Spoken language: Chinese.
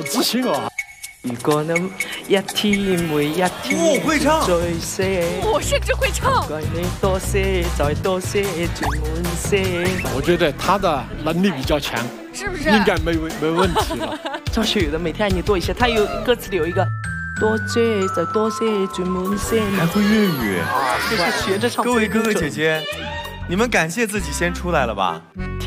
自信哦。 如果能一天每一天会唱， 最些， 我甚至会唱。 怪你多些，再多些，最满些。 我觉得他的能力比较强， 是不是？ 应该没问题了。 张学友的每天爱你多一些，他有歌词里有一个多些，再多些，最满些。 还会粤语， 就是学着唱。 各位哥哥姐姐，你们感谢自己先出来了吧？